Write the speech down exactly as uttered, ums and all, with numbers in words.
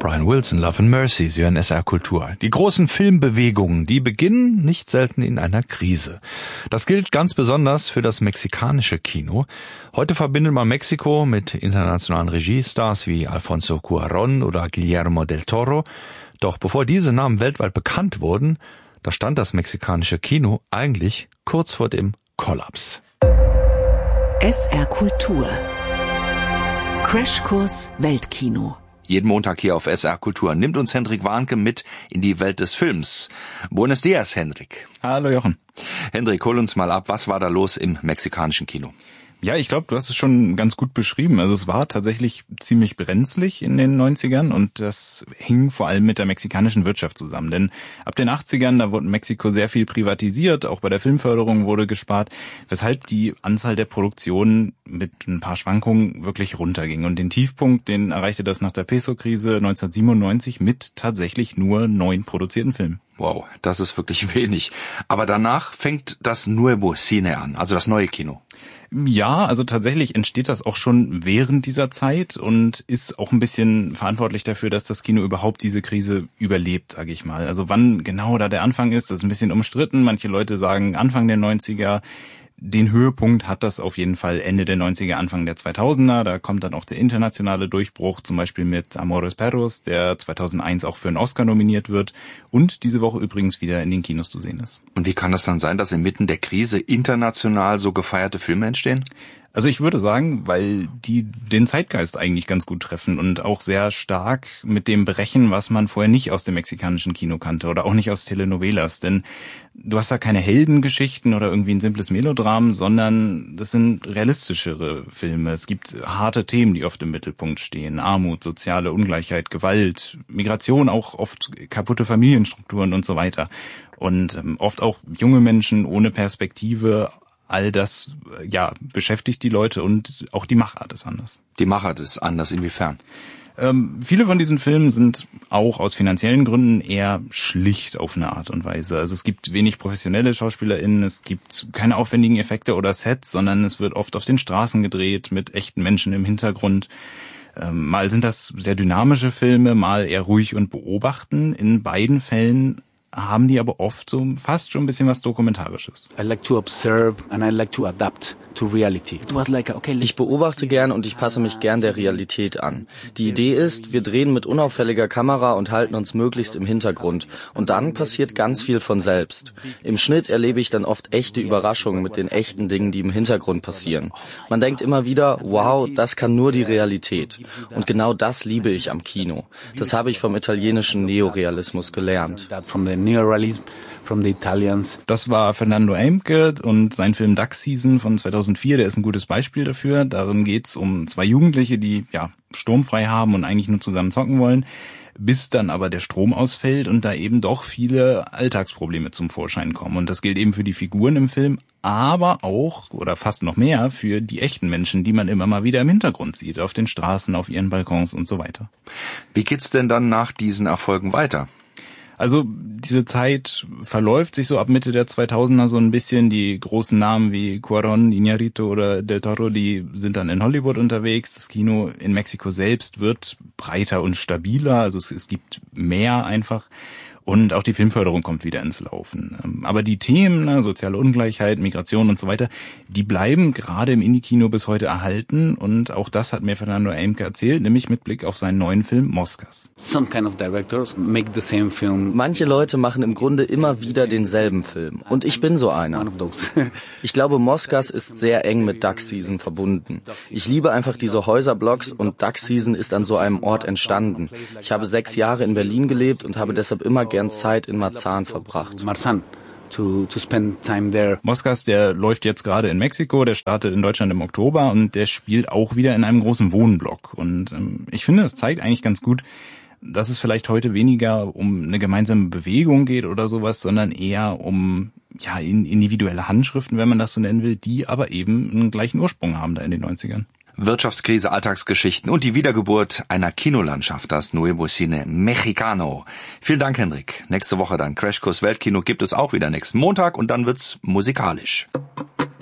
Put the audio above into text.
Brian Wilson, Love and Mercy, Sie hören S R Kultur. Die großen Filmbewegungen, die beginnen nicht selten in einer Krise. Das gilt ganz besonders für das mexikanische Kino. Heute verbindet man Mexiko mit internationalen Regiestars wie Alfonso Cuarón oder Guillermo del Toro. Doch bevor diese Namen weltweit bekannt wurden, da stand das mexikanische Kino eigentlich kurz vor dem Kollaps. S R Kultur. Crashkurs Weltkino. Jeden Montag hier auf S R Kultur nimmt uns Hendrik Warnke mit in die Welt des Films. Buenos dias, Hendrik. Hallo Jochen. Hendrik, hol uns mal ab, was war da los im mexikanischen Kino? Ja, ich glaube, du hast es schon ganz gut beschrieben. Also es war tatsächlich ziemlich brenzlig in den neunzigern und das hing vor allem mit der mexikanischen Wirtschaft zusammen. Denn ab den achtzigern, da wurde Mexiko sehr viel privatisiert, auch bei der Filmförderung wurde gespart, weshalb die Anzahl der Produktionen mit ein paar Schwankungen wirklich runterging. Und den Tiefpunkt, den erreichte das nach der Peso-Krise neunzehnhundertsiebenundneunzig mit tatsächlich nur neun produzierten Filmen. Wow, das ist wirklich wenig. Aber danach fängt das Nuevo Cine an, also das neue Kino. Ja, also tatsächlich entsteht das auch schon während dieser Zeit und ist auch ein bisschen verantwortlich dafür, dass das Kino überhaupt diese Krise überlebt, sage ich mal. Also wann genau da der Anfang ist, das ist ein bisschen umstritten. Manche Leute sagen Anfang der neunziger. Den Höhepunkt hat das auf jeden Fall Ende der neunziger, Anfang der zweitausender. Da kommt dann auch der internationale Durchbruch, zum Beispiel mit Amores Perros, der zweitausendeins auch für einen Oscar nominiert wird und diese Woche übrigens wieder in den Kinos zu sehen ist. Und wie kann das dann sein, dass inmitten der Krise international so gefeierte Filme entstehen? Also ich würde sagen, weil die den Zeitgeist eigentlich ganz gut treffen und auch sehr stark mit dem brechen, was man vorher nicht aus dem mexikanischen Kino kannte oder auch nicht aus Telenovelas. Denn du hast da keine Heldengeschichten oder irgendwie ein simples Melodram, sondern das sind realistischere Filme. Es gibt harte Themen, die oft im Mittelpunkt stehen. Armut, soziale Ungleichheit, Gewalt, Migration, auch oft kaputte Familienstrukturen und so weiter. Und ähm, oft auch junge Menschen ohne Perspektive. All das, ja, beschäftigt die Leute und auch die Machart ist anders. Die Machart ist anders, inwiefern? Ähm, viele von diesen Filmen sind auch aus finanziellen Gründen eher schlicht auf eine Art und Weise. Also es gibt wenig professionelle SchauspielerInnen, es gibt keine aufwendigen Effekte oder Sets, sondern es wird oft auf den Straßen gedreht mit echten Menschen im Hintergrund. Ähm, mal sind das sehr dynamische Filme, mal eher ruhig und beobachten. In beiden Fällen haben die aber oft so fast schon ein bisschen was Dokumentarisches. I like to observe and I like to adapt to reality. It was like, okay, ich beobachte gern und ich passe mich gern der Realität an. Die Idee ist, wir drehen mit unauffälliger Kamera und halten uns möglichst im Hintergrund. Und dann passiert ganz viel von selbst. Im Schnitt erlebe ich dann oft echte Überraschungen mit den echten Dingen, die im Hintergrund passieren. Man denkt immer wieder, wow, das kann nur die Realität. Und genau das liebe ich am Kino. Das habe ich vom italienischen Neorealismus gelernt. Neorealism from the Italians. Das war Fernando Eimke und sein Film Duck Season von zweitausendvier, der ist ein gutes Beispiel dafür. Darin geht's um zwei Jugendliche, die ja sturmfrei haben und eigentlich nur zusammen zocken wollen, bis dann aber der Strom ausfällt und da eben doch viele Alltagsprobleme zum Vorschein kommen. Und das gilt eben für die Figuren im Film, aber auch, oder fast noch mehr, für die echten Menschen, die man immer mal wieder im Hintergrund sieht, auf den Straßen, auf ihren Balkons und so weiter. Wie geht's denn dann nach diesen Erfolgen weiter? Also diese Zeit verläuft sich so ab Mitte der zweitausender so ein bisschen. Die großen Namen wie Cuarón, Iñárritu oder Del Toro, die sind dann in Hollywood unterwegs. Das Kino in Mexiko selbst wird breiter und stabiler, also es, es gibt mehr einfach. Und auch die Filmförderung kommt wieder ins Laufen. Aber die Themen, ne, soziale Ungleichheit, Migration und so weiter, die bleiben gerade im Indie-Kino bis heute erhalten. Und auch das hat mir Fernando Eimke erzählt, nämlich mit Blick auf seinen neuen Film Moscas. Some kind of directors make the same film. Manche Leute machen im Grunde immer wieder denselben Film. Und ich bin so einer. Ich glaube, Moscas ist sehr eng mit Duck Season verbunden. Ich liebe einfach diese Häuserblocks und Duck Season ist an so einem Ort entstanden. Ich habe sechs Jahre in Berlin gelebt und habe deshalb immer gern Zeit in Marzahn verbracht. Marzahn. To, to spend time there. Moscas, der läuft jetzt gerade in Mexiko, der startet in Deutschland im Oktober und der spielt auch wieder in einem großen Wohnblock. Und ähm, ich finde, es zeigt eigentlich ganz gut, dass es vielleicht heute weniger um eine gemeinsame Bewegung geht oder sowas, sondern eher um ja individuelle Handschriften, wenn man das so nennen will, die aber eben einen gleichen Ursprung haben da in den neunzigern. Wirtschaftskrise, Alltagsgeschichten und die Wiedergeburt einer Kinolandschaft, das Nuevo Cine Mexicano. Vielen Dank, Hendrik. Nächste Woche dann Crashkurs Weltkino gibt es auch wieder nächsten Montag und dann wird's musikalisch.